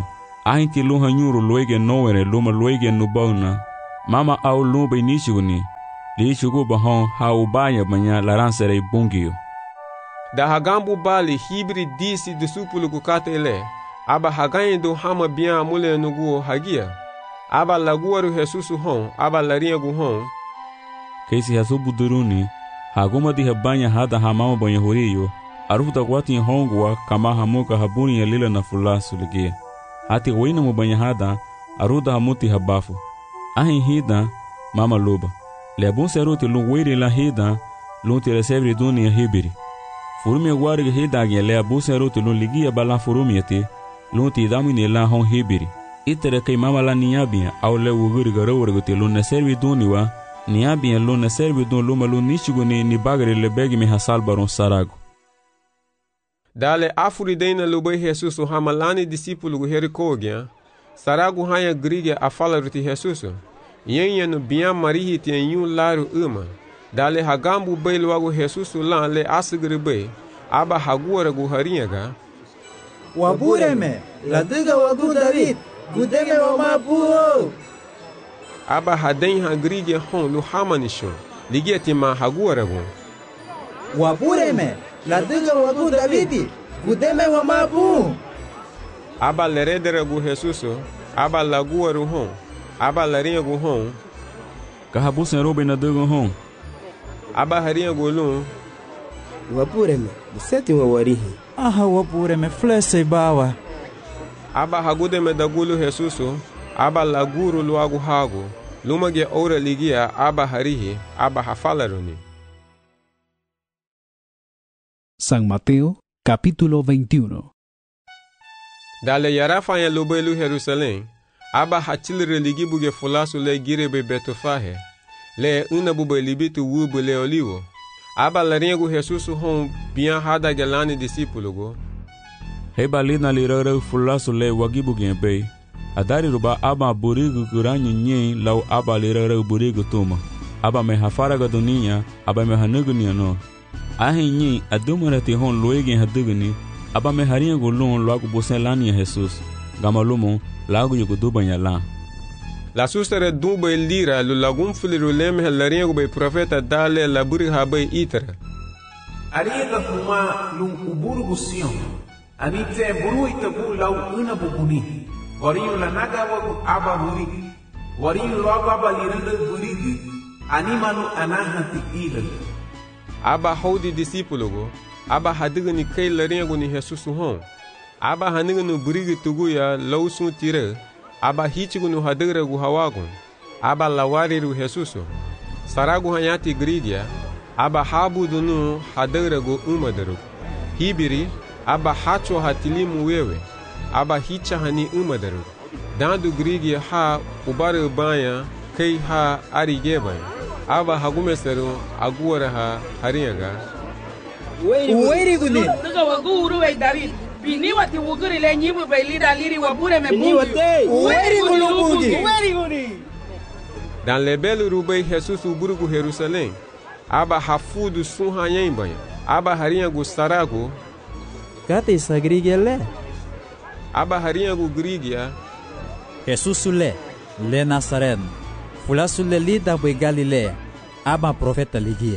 Ahinti luha nyuru luege nowere luma luege nubauna. Mama au lumba inishiguni. Liishugu bahon haubaya banya laransere bungiyo. Da hagambu bali hibri disi disupulu kukate ele. Aba hagaindo hama bian mule nuguo hagia. Aba laguaru Jesusu hon, aba lariagu hon. Keisi hasu buduruni, haguma di habanya hada hamama banya horiyo, arufuta kwati hongwa kama hamuka habuni ya lila na fulasu ligia. Hati wina mubanya hada, aruda hamuti habafu. Ahin hida, mama luba. Leabun seruti lungwiri la hida, lunti resevri duni ya hibiri. Furumi ya gwari hida agia leabun seruti lunligia bala furumi yati, lunti idamini la hon hibiri. Itere kay mama la niabia au le wuguri garawurguti lunne servi duniwa, niabia lunne servi dun luma lunishiguni ni bagari le begi mi hasal baron sarago. Dale afuri deina lubay Jesusu hamalani disipulu gu herikogia, saragu haya grige afala ruti Jesusu. Yenye no bian marihi tien yun laru uma. Dale hagambu bay luagu Jesusu lan le asigri bay, aba haguara gu harinyaga. Wabureme, la diga wagu David, gudeme wa mabuo. Aba haden hagrige hon lu hamanisho, ligeti ma haguara gu. Wabureme, la diga wagu David, gudeme wa mabuo. Aba leredere gu Jesusu, aba laguaru hon. Aba larinha gu hon. Kahabusen robe na diga hon. Aba harinha gu lun. Wapureme, buseti wa warihi. Aha wapureme, flese bawa. Aba hagudeme dagulu Jesusu, aba laguru luagu hagu. Lumage ora ligia aba harihi, aba hafalaruni. San Mateo, capítulo 21. Dale yarafa ya lubelu Jerusalem. Aba hachilre ligi buge fulasu le girebe betofahe. Le una bube libitu wubu le olivo. Aba laringu Jesusu hon bian hada gelani disipulugo. Heba lina lirare fulasu le wagibu genbe. Adari ruba aba burigu kuranyu nye lau aba lirare burigu tuma. Aba me hafaraga dunia, aba me hanugunia no. Ahi nye adumarati hon loegen haduguni. Aba me haringu lon loagu busen lani ya Jesus. Gamalumo lagu yugo dubanya la. La sustere dube lira lu lagum fuliru leme laringu be profeta dale laburi habe itara. Ariga kuma lu uburu gusion. Anite buru itabu lau una buguni. Wariyu la naga wagu aba burigi. Wariyu lo aba liranda burigi. Animalu anahati ila. Aba haudi disipulugo. Aba hadigani kay laringu ni Jesus hon. Aba haniganu burigi tuguya lausun tire. Aba hichigunu hadigra gu hawagun. Aba lawariru Jesusu. Saragu hanyati gridia. Aba habudunu hadigra gu umadaru. Hibiri. Aba hacho hatilimu wewe. Aba hicha hani umadaru. Dandu gridia ha ubare banya kay ha arigebay. Aba hagumeseru aguara ha harinyaga. Uweri guni. Duga wagu uruwe David. Biniwa ti wuguri le nyibu bailida liri wabure me bungi. Uweri guni. Uweri guni. Dan lebelu rubei Jesus uburugu Jerusalem. Aba hafudu sunha yembanya. Aba harinha gu sarago. Kate sagrigia le. Aba harinha gu grigia. Jesus le Nazareth. Fulasu le lida bwe Galilea. Aba profeta ligia.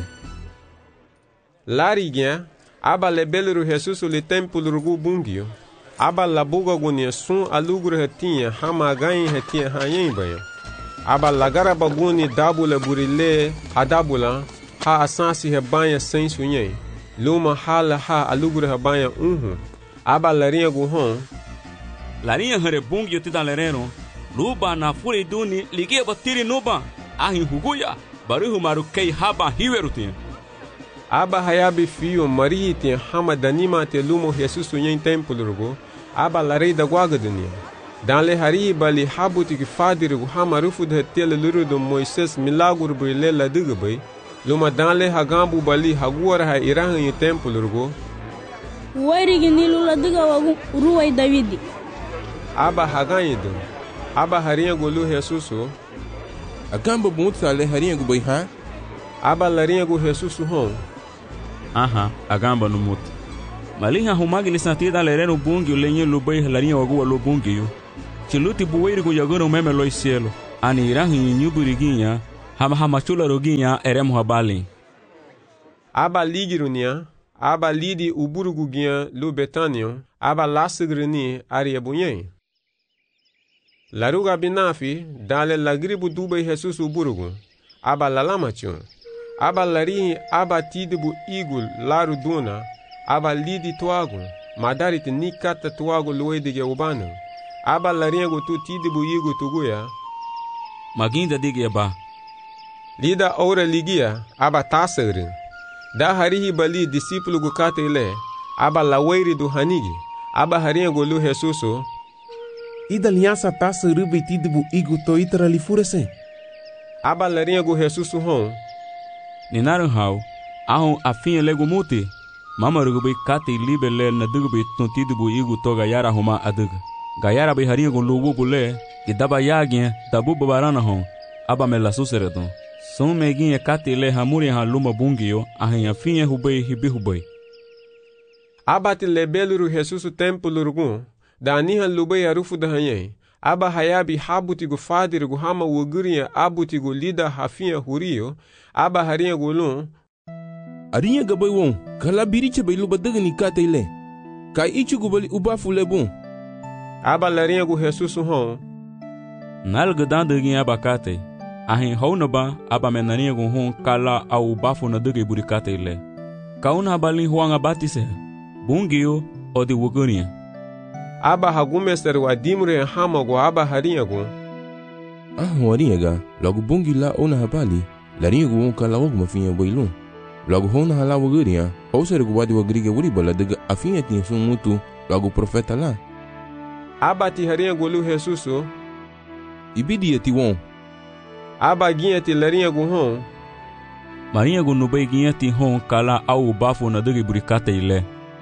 Larigia. Aba lebelu Jesus le templo rugu bungio. Aba labuga gunia sun alugru hetinha hama ganha hetinha hayembanya. Aba lagara baguni dabula burile hadabula ha asansi hebanya sensu nye. Luma hala ha alugru hebanya Aba larinha gu hon. Larinha hare bungio tida lereno. Luba na furi duni ligia batiri nuba. Ahin huguya. Baruhu maru kei haba hiwerutin. Aba hayabi fio marihi ten hama danima te lumo Jesus nyen templo rugo. Aba larei da guaga dunia. Dan le harihi bali habuti ki fadiru hama rufu de tele luru do Moises milaguru brile la digabay. Luma dan le hagambu bali haguara ha irahan yu templo rugo. Uweri nilu la diga wagu uruwai Davidi. Aba haganyidu. Aba harinha gulu Jesusu. Agamba bunta le harinha gu bay ha? Aba larinha gu Jesusu hon. Aha, agamba no muto. Malinha humagi ni santida lereno bungi ulenye lubai larinha wagu walu bungi yu. Chiluti buweirigo yagano meme lo cielo. Ani irahi nyuburiginha, hama chula roginha eremo habali. Aba ligirunia, aba lidi uburuguginha lu Betanio, aba lasigrini ariabunyen. Laruga binafi, dale lagribu dube Jesus uburugu, aba lalamachun. Aba larihi aba tidibu igul laru duna, aba lidi tuagu, madarit nikata tuagu luedige ubanu. Aba lariengu tu tidibu igu tuguya. Maginda digia ba. Lida ora ligia, aba tasagrin. Da harihi bali discípulo gu kate ile, aba laweiri du hanigi, aba hariengu lu Jesuso. Ida aliança taça rubi tidibu igu to itara lifurese. Aba lariengu Jesuso hon. Ninaran hau, ahon afinha lego muti. Mama rugubi kate libe le na dugubi tontidibu igu to gayara homa adug. Gayara be hariengu lugu bule, idaba yagin dabu babarana hon, aba me la suseredon. Son meguinha kate le hamuri ha luma bungio, ahin afinha hubei hibi hubei. Aba te lebeluru Jesuso tempo lurugun, da anihan lubei arufu da hanyen. Aba hayabi habutigu fadirigu hama wugurinha abutigu lida hafinha hurio, aba hariengu lun. Arinha gabai won, kala biriche bai luba dagani kate ile. Kai ichi gubali ubafu le bon. Aba lariengu Jesuso hon. Nalga dandaginha aba kate. Ahin haunaba aba menaniengu hon kala au bafu na dagi burikate ile. Kauna abalin huanga batise, bungio o de wugurinha. Aba hagumester wa dimre hamago aba hariengu. Warinha logo bungi la ona habali, laringu won kala ogma finha bailun. Logo hona hala wugurinha, ou sergu wadi wagriga wuribala daga afinha tinha sun mutu, logo profeta lá. Aba ti hariengu lu Jesuso. Ibidia ti won. Aba ginha ti lariengu hon. Marinha nubei ginha ti hon kala au bafu na dagi burikate ile.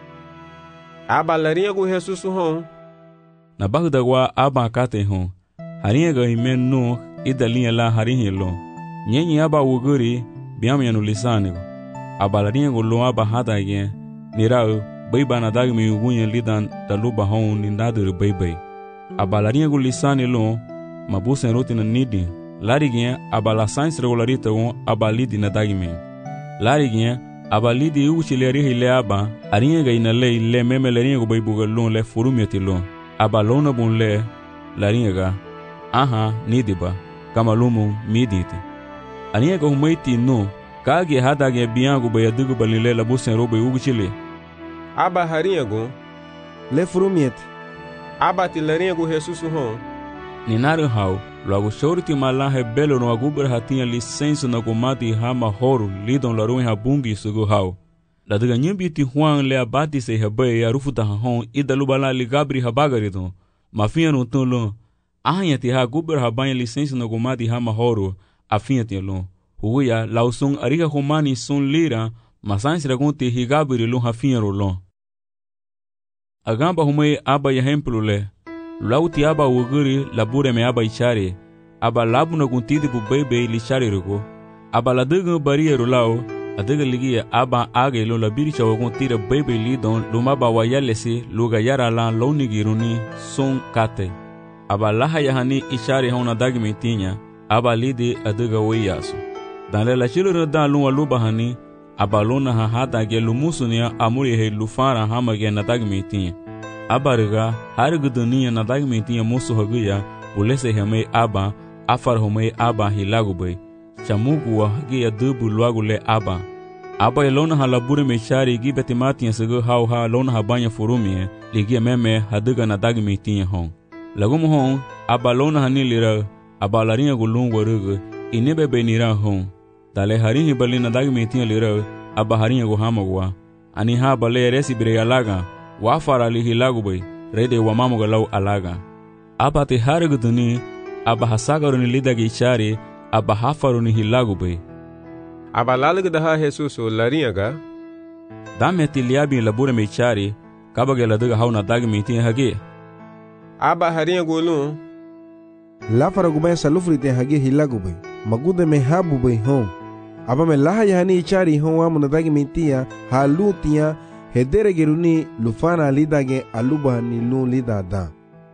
Aba lariengu Jesuso hon. Na bagdagwa aba kate hon. Harinha imen no idalinha la harinha lo. Nyenyi aba wuguri biamya no lisanigo. Aba lariengu lo aba hada gen. Nirao baiba na dagmi ugunya lidan daluba hon nindaduru baibai. Aba lariengu lisani lo mabusen rotina nidi. Larigien aba la science regularita won aba lidi na dagmi. Larigien aba lidi uchileri hile aba aringa ina le meme leringa baibuga lon le furumiati lon. Aba lona bun le laringa aha nidiba kama lumu miditi. Aringa humaiti no kage hadage biangu bayadugu balile la busen robe uguchile. Aba haringa le furumiati. Aba ti leringa Jesuso hon. Ninaru hau logo shorti malahe belo no agubra hatinha licença na gomati hama horo lidon laruin habungi sugu hau. La daga nyimbi ti huang le abati se habai arufu ta hon idalubala ligabri habagaridon. Mafinha no tunlo ahanya ti ha gubra habanha licença na gomati hama horo afinha ti lon. Huya lausung ariga humani sun lira masansi ragunti higabri lon hafinha rolon. Agamba humai aba yahemplo le. Lauti aba wuguri labure me aba ichare. Aba labu na guntidi bu bebe lichare rugo. Aba la dega bariero lao. Adega ligia aba age lo la biricha waguntira bebe lidon lumaba wayalesi luga yara lan lo nigiruni son kate. Aba laha yahani ichare hona dagme tinya. Aba lidi adega wayaso. Dan le la chilo rodan luwa luba hani. Aba lona ha hata ge lumusunia amuri he lufara hama ge na dagme tinya. Abariga harigu dunia na dagme tinya musu haguya ulese hame aba afar home aba hilagubai chamugu wa hagiya dubu luagu le aba aba elona halabure me chari gi betimati sego hau ha lona habanya furumi ligia meme haduga na dagme tinya hon lagum hon aba lona hanilira aba laringa gulungu rugu inebe benira hon dale harinhi balina dagme tinya lira aba haringa go hamagwa ani ha bale resi bire alaga wafara li hilagubai rede wa mamuga lau alaga aba te hariguduni aba hasagaruni lidagi chari aba hafaruni hilagubai aba lalagda ha Jesuso lariaga dame tiliabi labure me chari kabage ladaga hauna dagi miti hage aba haria golun la faragubay salufri te hage hilagubai magude me habu bai hon aba me laha yani chari hon wa munadagi mitia halutia hedere geruni lufana lidage aluba ni lu lidada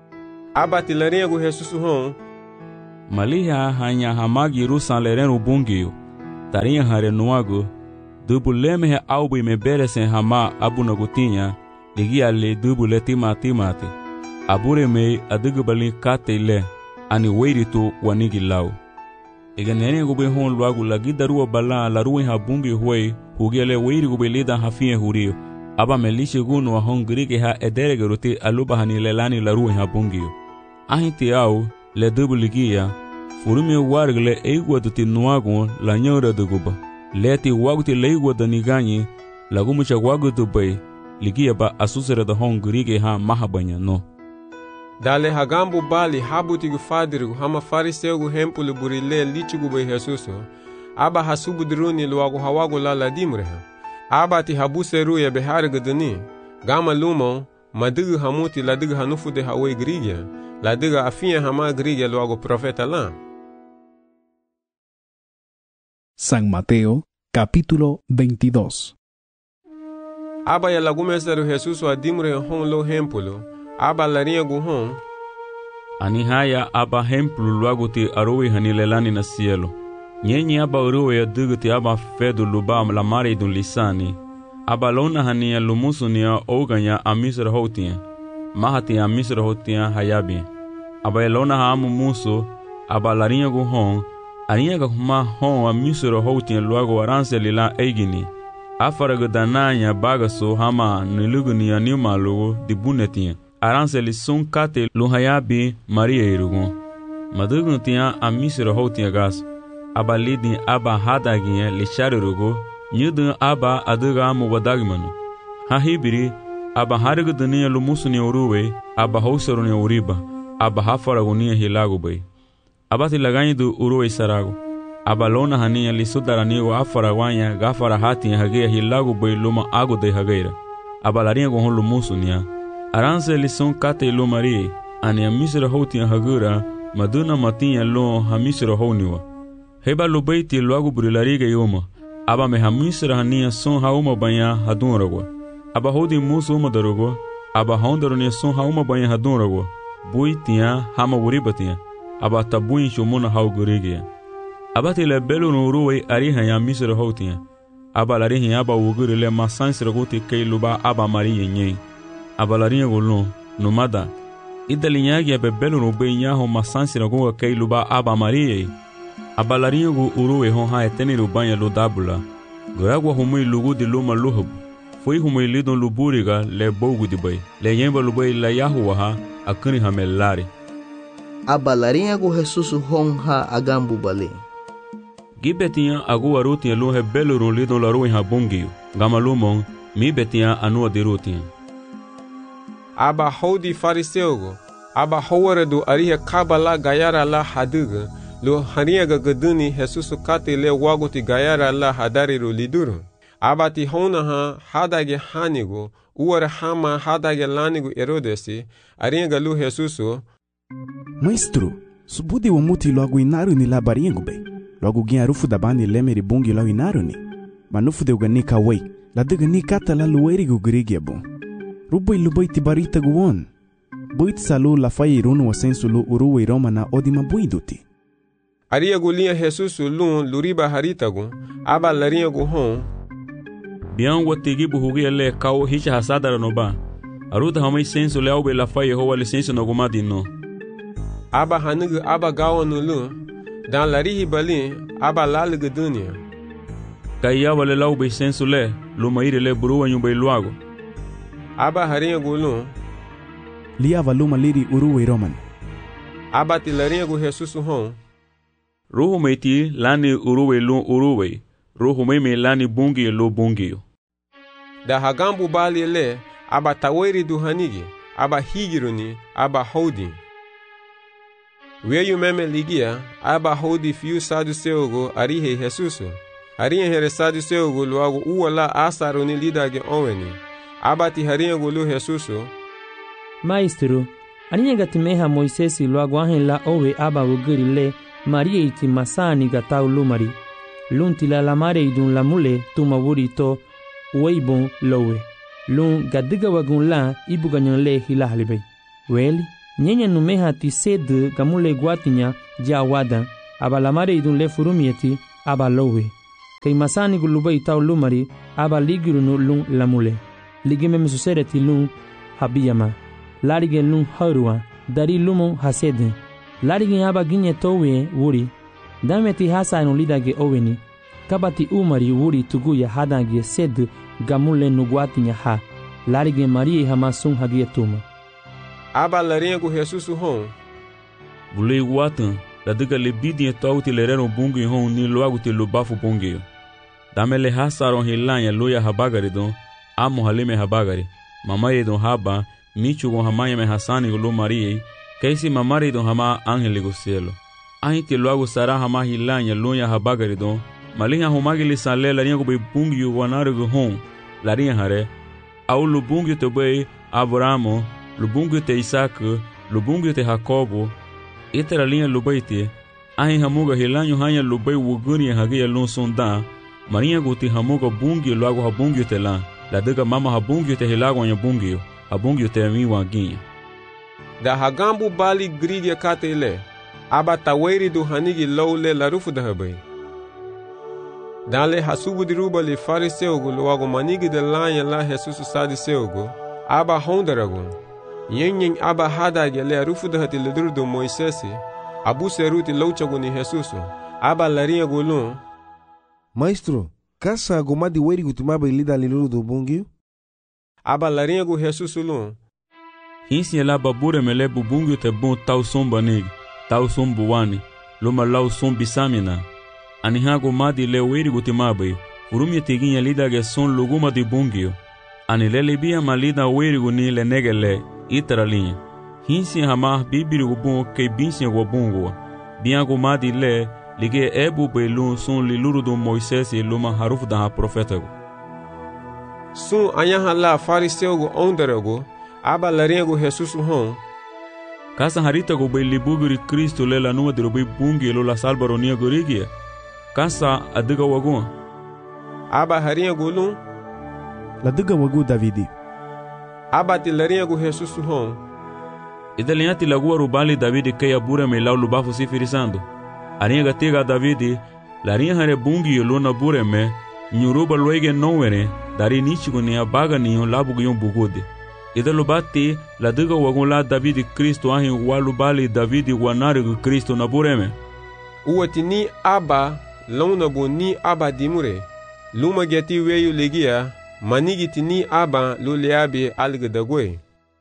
Abati lariego Jesus hon. Maliha hanya hamagi rusan lerenu bungio. Tarinha hare nuago. Dubu lemehe aubi me beresen hama abu nagutinha. Ligia le dubu le timati. Abure me adugu balin kate le. Ani weiritu wanigi lau. Ega nene gube hon luagu lagi darua bala la ruin ha bungi huei. Hugele weiri gube lida hafie hurio. Aba melishe gunu wa hon grige ha ederege ruti aluba hani lelani la ruin ha bungio. Ahinti au le dubu ligia. Furume wargle eigwa duti nuagu la nyora duguba. Leti waguti leigwa daniganyi. Lagumucha wagu dubai. Ligia ba asusere da hon grige ha mahabanya no. Dale hagambu bali habutigu fadirigu hama fariseugu hempulu burile lichigu bai Jesuso. Aba hasubu diruni luagu hawagu lala dimreha. Aba ti habuseru ya beharigu dini. Gama lumo madigu hamuti ladigu hanufu de hawai grigya. Ladigu afiya hama grigya luagu profeta la. San Mateo, capítulo 22. Aba ya lagumeseru Jesuso adimre hon lo hempulu. Aba larinha guhon. Ani haya aba hemplu luaguti arui hanilelani na cielo. Nyenye aba urue ya duguti aba fedu luba la mari dun lisani. Aba lona hania lumusunia oganya amisra hotia. Mahati amisra hotia hayabi. Aba lona hamu muso. Aba larinha guhon. Arinha gahuma hon amisra hotia luagu aranse lila eigini. Afaraga dananya bagaso hama niluguni anima lugu dibunetia. Aranse li sun kate luhayabi Maria irugun. Madugun tiya amisiro ho tiya gas. Aba lidin aba hadagiye li sharirugo. Nyudun aba aduga mubadagmanu. Hahibiri aba harigu duniya lumusuni uruwe. Aba housaruni uriba. Aba hafaraguniya hilagubay. Aba tilaganyidu uruwe saragu. Aba lona haniya li sudaranigo afaragwanya gafara hatiya hageya hilagubay luma aguday hageira. Aba larinha gohon lumusuniya. Aranse lison kate ilo Maria, ani amisra hotia hagura, maduna matinha lo hamisra honiwa. Heba lo beiti logo brilariga yoma, aba me hamisra hania son hauma banha hadunragwa. Aba hodi muso uma darugwa, aba hondaronia son hauma banha hadunragwa. Bui tinha hama uribatinha, aba tabuin shumuna haugurigia. Aba tile belo no ruwe ariha ya misra hotia. Aba larihi aba ugurile masansra goti kei luba aba Maria nyei. Abalarinha golon, nomada. Idalinyagi abebelo no benyaho masansira gonga kei luba aba Maria. Abalarinha go uruwe hon ha eteni rubanya lo dabula. Goragwa humui lugu de loma luhub. Foi humui lidon luburiga le bogu de bay. Le yemba lubai la yahuwa ha akuni hamelari. Abalarinha go Jesus hon ha agambu bale. Gibetinha agu arutinha lo hebelo no lidon la ruin ha bongio. Gamalumon mi betinha anua de rutinha. Aba hodi fariseugo. Aba howare do ariha kabala gayara la haduga. Lo haniaga gaduni Jesusu kate le waguti gayara la hadariru liduru. Aba ti hona ha hadage hanigo. Uwara hama hadage lanigo erodesi. Ariaga lu Jesusu. Maestro, subudi wa muti logo inaru ni la bariengo be. Logo gin arufu da bani lemeri bungi lo inaru ni. Manufu de uganika wei. La duga ni kata la luerigo grigiabo. Rubai lubai tibarita guon. Buit salu la fairunu wa sensulu uruwe Roma na odima buiduti. Aria gulia Jesusu lun luriba haritagu. Aba laria guhon. Bian watigi buhugia le kao hicha hasadara no ba. Aruta hamai sensu le aube la faye hoa lisensu no gumadi no. Aba hanugu aba gawa nulu. Dan larihi balin aba lalugu dunia. Kaya wale laube sensu le lumaire le buruwa nyumba iluago. Aba harinha gulun. Liava luma liri uruwe Roman. Aba tilarinha gu Jesusu hon. Ruhu meiti lani uruwe lun uruwe. Ruhu meme lani bungi lo bungi. Da hagambu bali le. Aba taweri du hanigi. Aba higiruni. Aba hodi. Weyu meme ligia. Aba hodi fiu saduseugo arihe Jesusu. Arihe here saduseugo luago uwala asaruni lidage onweni. Abati harinha gulu Jesusu. Maestro, arinha gatimeha Moisesi logo ahen la owe aba wugiri le Maria iti masani gatau lumari. Lunti la lamare idun la mule tuma wuri to weibon lowe. Lun gadiga wagun la ibuganyon le hilahalibay. Weli, Nyenya numeha ti sed gamule guatinya ja wada aba lamare idun le furumieti aba lowe. Kay masani guluba itaw lumari aba ligirunu lung lamule. Ligime mesusere ti lung habiyama. Larige lung harua dari lumon hasede. Larige aba ginye towe wuri. Dame ti hasa no lidage oweni. Kabati umari wuri tuguya hadange sed gamule nuguatinya ha. Larige marie hamasun hagie tuma. Aba laringo Jesus hon. Bulei guatan, la diga le bidin tau ti lerero bungi hon ni loagu ti lubafu bungi. Dame le hasaron hilanya loya habagaridon, amo halime habagari. Mamaye don haba, michu gon hamaya me hasani gulu marie, kaisi mamari don hama angeli go cielo. Ahi ti loagu sara hama hilanya loya habagaridon, malinha homagili sale laringo be bungi wanarigo hon, larinha hare, au lubungi te be Abramo, lubungi te Isaac, lubungi te Jacobo, itera linha lubaite, ahi hamuga hilanyo hanya lubai wuguni hagia lon sonda, marinha guti hamuga bungi loago habungi te la diga mama habungi te hilago nya bungi, habungi te mi wanginha. Da hagambu bali grige katele, aba taweri do hanigi lowle la rufu da habai. Dale hasubu di ruba li fariseugo loago manigi de lanya la Jesus sadiseugo, aba hondaragon. Yen aba hadage le rufu da hati le durdo Moisesi, abu seruti louchago ni Jesus, aba larinha golon. Maestro, kasa gomadi weri gutimaba ilida liluru do bungi? Aba larinha go Jesus lon. Hinsi la babure mele bubungi te bon tau somba negi, tau sombu wani, loma lau sombi samina. Anihago madi le weri gutimaba, urumi teginha lidage son luguma di bungio. Anilele bia malida weri guni le negele, iteralinha. Hinsi hama bibiri gubon ke binsi gobungo. Biango madi le lige ebu belun son liluru do Moisés e luma harufu da profeta. Sun anyaha la fariseu go onderago, aba larinha go Jesus hon. Kasa harita go be libuguri Cristo le la numa de robe bungi lo la salbaronia gorigia. Kasa adiga wagon. Aba harinha go lun. La diga wagu Davidi. Aba ti larinha go Jesus hon. Idalianti lagua rubali Davidi que abura me lau lubafu sifirisando. Arinha gatiga Davidi, larinha hare bungi yo luna bure me, nyuruba luege nowere, dari nichigo ni abaga ni yon labu yon bugude. Idalubati la diga wagun la Davidi Cristo ahin walubali Davidi wanarigo Cristo na bure me. Uwati ni aba, luna bo ni aba dimure. Luma geti weyu legia, manigiti ni aba luleabe algedagwe.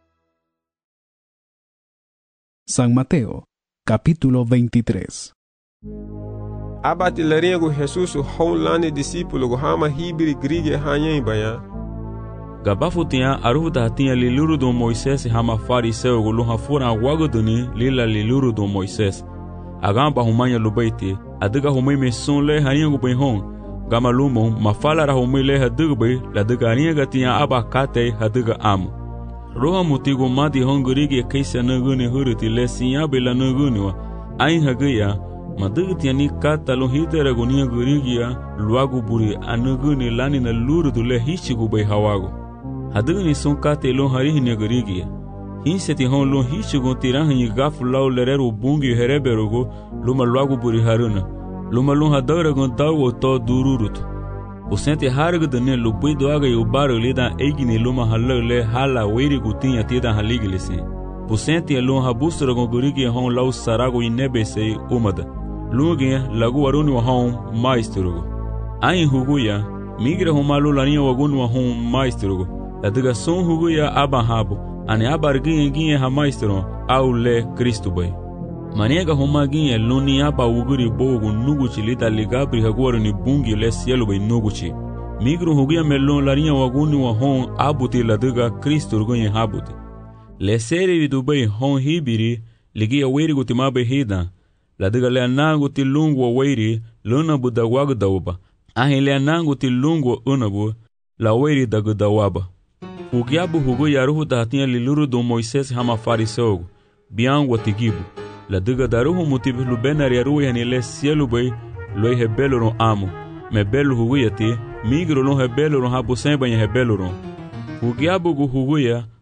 San Mateo, capítulo 23. Abati laringo Jesus honlane discípulo go hama hibiri grige hanyen baya. Gabafu tinha aruhu da tinha liluru do Moisés hama fariseu go luha fura wagoduni lila liluru do Moisés. Agamba humanya lubaite, adiga humai meson le haringo ben hon. Gama lumon mafala ra humai le hadigbe la diga ringa tinha abakate hadiga amo. Roha mutigo madi hongurigi kaisa nagune huruti lesinha bela nagune ain hagaya madugti ani kata lo hidera gonia gurigia luagu buri anagune lani na lurudu le hichigu bai hawago hadugni son kate lo harihni gurigia hinseti hon lo hichigu tirahni gafu law lereru bungi hereberogo luma luagu buri haruna luma lo hadara gon dawo to dururutu o sente harga dane lubui do aga yo baro lida eigni luma halale hala weri gutinha tida haliglese o sente lo habusra gon gurigi hon law sarago inebese umada luge lagu waruni wa hon maestro ai huguya migra homalu lania wagunu wa hon maestro ladiga son huguya abahabo ani abargi ginye ha maestro au le Cristo bay maniega homaginye luni aba uguri bogu nuguchi lida ligabri hagwaro ni bungi le cielo bay nuguchi migru hugia melon larinha waguni wa hon abuti ladiga Cristo rugonye habuti le seri vidubay hon hibiri ligia weri gutimabe hida ladiga le anangu tilungu wa weri luna budagwagu dawba ahi le anangu tilungu unabu la weri dagudawaba hugiabu huguya ruhu dahatinha liluru do Moisés hama fariseugo biangu watigibu la diga daruhu mutibu lubenari aru yani le cielo bay lo hebelo ron amo me belo huguyati migro lo hebelo ron habu semba ya hebelo ron hugiabu gu huguya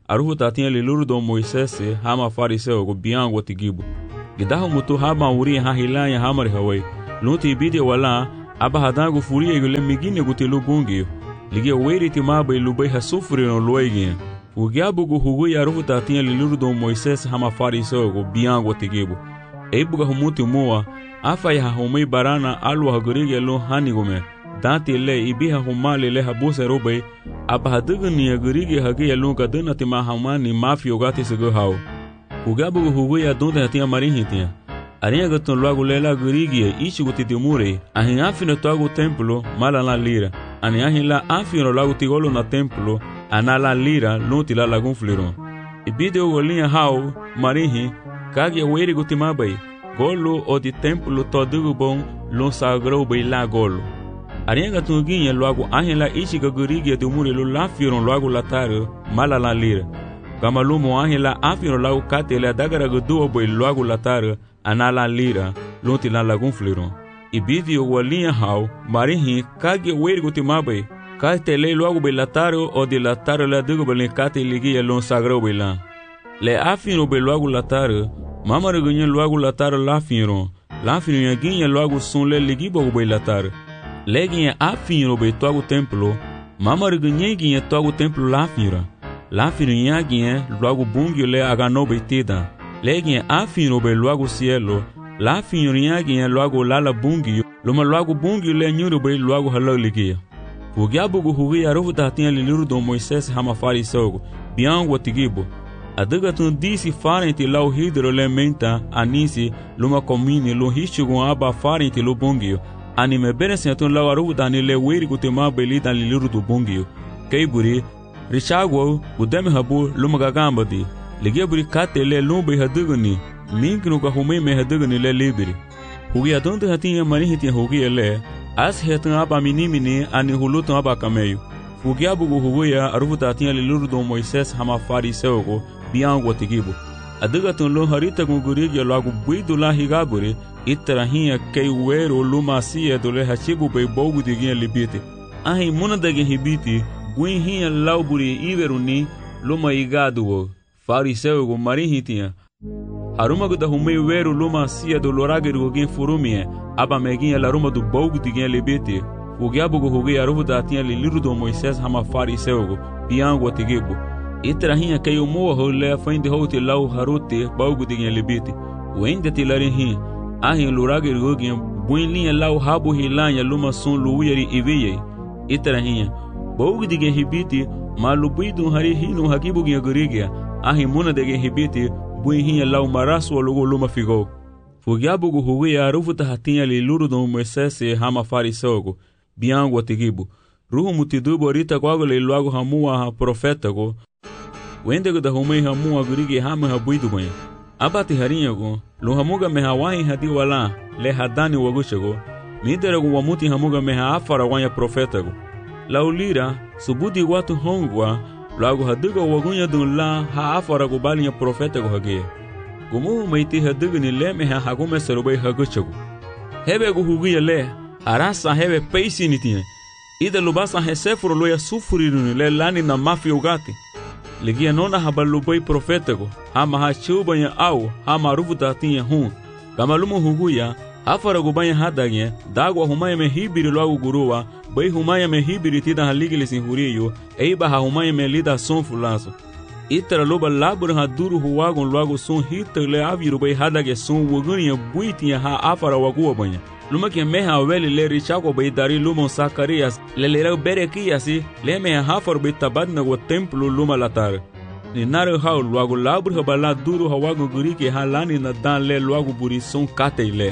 arufu tatinha liluru do Moisés hama fariseu go biang watigibu. Gidahu mutu haba uri ha hilanya hamari hawai. Lunti ibidi wala aba hadangu furia igule migine gutilu bungi. Ligia weri timaba ilubai hasufuri no loigin. Ugiabu go hugu ya arufu tatinha liluru do Moisés hama fariseu go biang watigibu. Eibuga humuti mua afa ya humei barana alwa hagurige lo hanigume. Dante le ibiha humale le habuse robe aba hadugni agurige hage yalun kaduna tima hamani mafio gati sego hao. Ugabu hugu ya donde hatia marinhitia. Arinha gatun logo lela gurige ichi guti dimure. Ahin afino toago templo mala la lira. Ani ahin la afino logo tigolo na templo anala lira luti la lagun fliron. Ibide ogolinha hao marinhi kage weri guti mabai. Golo o di templo todugo bom lon sagrou bai la golo. Arinha tunguinha logo ahin la ichi gurige dimure lo la firon logo lataro mala la lira. Gamalumo ahin la afino logo kate le dagara gudu bai logo lataro anala lira lonti la lagun fliron. Ibidi o walinha hao marinhi kage weri guti mabai. Kate le logo bai lataro o di lataro la dugo bai kate ligia lon sagrou bai la. Le afino bai logo lataro mama regunye logo lataro la fino. La fino yaginha logo son le ligibo bai lataro. Leginha afino bai togo templo. Mama regunye ginha togo templo la fino. La fino yaginha logo bungio le agano bai tida. Leginha afino bai logo cielo. La fino yaginha logo lala bungio. Loma logo bungio le nyuro bai logo halo ligia. Ugiabu go hugi arufu tatinha liluru do Moisés hama fariseu biang watigibo. Adagatun disi farente lau hidro le menta anisi luma komini lo hichugun aba farente lo bungio. Anime beresentun lau arufu dani le weri gutema beli dan liluru do bungio. Keiburi richagwo udeme habu luma gagambadi. Ligeburi kate le lumbe hadugani. Minknu ka hume me hadugani le libiri. Hugi adonde hatinha marihitinha hugi le. As hetun aba minimini ani hulutun aba kameyo. Fugiabu go huguya arufu tatinha liluru do Moisés hama fariseu go biang watigibu. Adagatun lo harita gurigi logo buido la higaburi itarahinha kei wero luma sia do le hachibu bei bogu diginha libite. Ahi muna dagin hibiti guinhinha lauburi iveruni luma igadu fariseu go marinhitinha. Haruma da humei wero luma sia do lorageru go gen furumie aba meginha laruma do bogu diginha libite. Fugiabu go huguya arufu tatinha liluru do Moisés hama fariseu go biang watigibu. Itrahinha kei umoa hole fainde hote lau harote baugu diginha libite. Uende tilarinhin ahin lurage rugin buinlinha lau habu hilanha luma son luuyari iviyei. Itrahinha baugu diginha hibite malubuidu hari hinu hakibu ginha gurigia ahin muna diginha hibite buinhinha lau marasu alugo luma figou. Fugiabu go huguya arufu tatinha liluru do Moisés hama fariseu go biang watigibu. Ruhu mutidubo rita kwago le logo hamua ha profeta go. Wendego da humei hamua gurigi hama habuidu banha. Abati harinha go. Lo hamuga meha wahin hadi wala le hadani wagusha go. Midera go wamuti hamuga meha afara wanya profeta go. Laulira subudi watu hongwa logo haduga wagunya dun la ha afara go balinha profeta go hage. Gumu meiti haduga ni le meha hagume serobai hagusha go. Hebe go huguya le arasa hebe peisi nitinha. Ida lubasa hesefuro loya sufuriru le lani na mafi ugati. Ligia nona habalubai profetago hama hachubanya au hama rufu tatinha hun. Gamalumu huguya afara gubanya hadagye dagwa humaya me hibiri logo guruwa bai humaya me hibiri tida haligili sinhuriyo eiba ha humaya me lida son fulaso. Itara loba labur ha duru huwagon logo son hita le aviru bai hadagye son wuguniya buitinha ha afara waguwa banya. Luma que meha weli le richako bai dari lumon Zacarias le lera berekiasi le meha hafar bai tabadna go templo luma latar. Ni nare hao logo labur ha bala duru hawago guriki halani na dan le logo buri son kate le.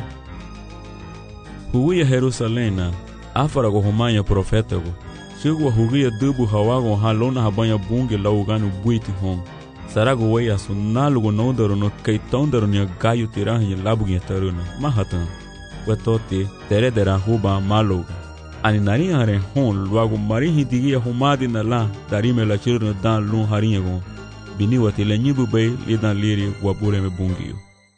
Huguya Jerusalena afara go humanya profeta go. Chegwa huguya dubu hawago halona habanya bunge laugano buiti hon. Sarago weya sunalu go nondaro no kaitondaro ni gayu tirahi labugi taruna mahatan. Wetote teredera huba maloga. Ani narinha hare hon logo marihi digia humadi na la darime la chirno dan lun harinha go. Bini wati le nyibu bay lidan liri wabure me bungio.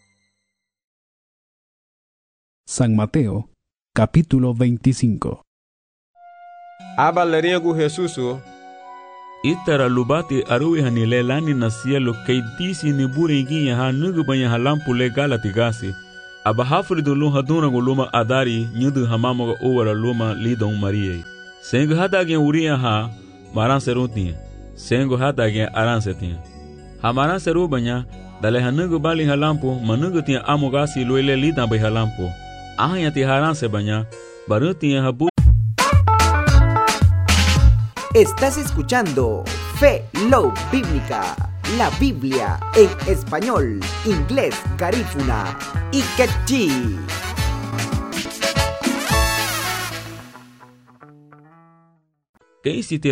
San Mateo, capítulo 25. Aba larinha go Jesuso Itara lubati aruwi hanile lani na cielo kay disi ni buringiya ha nugu banya halampu le galati gasi. Aba hafridu lu haduna gu luma adari nyudu hamamoga uwara luma lidon Maria. Sengu hadagen uriya ha maran serutiya. Sengu hadagen aran setiya. Hamaran seru banya dale hanugu bali halampu manugu tiya amogasi luele lidan bay halampu. Ahanya ti haran se banya barutiya habu. Estás escuchando Fe Love Bíblica, la Biblia en español, inglés, garífuna y quechí. ¿Qué hiciste?